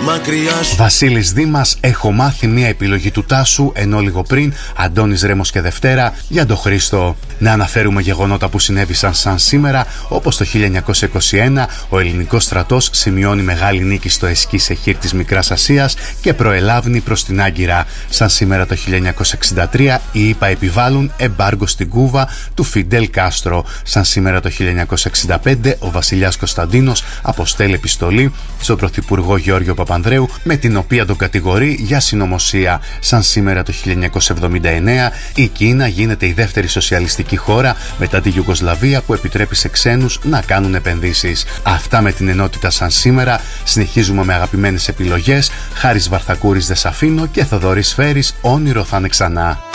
μακριά σου. Βασίλης Δήμας, έχω μάθει μια επιλογή του Τάσου, ενώ λίγο πριν Αντώνης Ρέμος και Δευτέρα για τον Χρήστο. Να αναφέρουμε γεγονότα που συνέβησαν σαν σήμερα, όπως το 1921 ο ελληνικός στρατός σημειώνει μεγάλη νίκη στο Εσκή Σεχίρ της Μικράς Ασίας και προελάβνει προς την Άγκυρα. Σαν σήμερα το 1963 οι ΗΠΑ επιβάλλουν εμπάργκο στην Κούβα του Φιντέλ Κάστρο. Σαν σήμερα το 1965 ο βασιλιάς Κωνσταντίνος αποστέλει επιστολή στον πρωθυπουργό Γεώργιο Παπανδρέου με την οποία τον κατηγορεί για συνωμοσία. Σαν σήμερα το 1979 η Κίνα γίνεται η δεύτερη σοσιαλιστική χώρα μετά τη Ιουγκοσλαβία που επιτρέπει σε ξένους να κάνουν επενδύσεις. Αυτά με την ενότητα σαν σήμερα. Συνεχίζουμε με αγαπημένες επιλογές. Χάρης Βαρθακούρης, Δε σ' αφήνω και Θοδωρής Φέρης, Όνειρο θα είναι ξανά.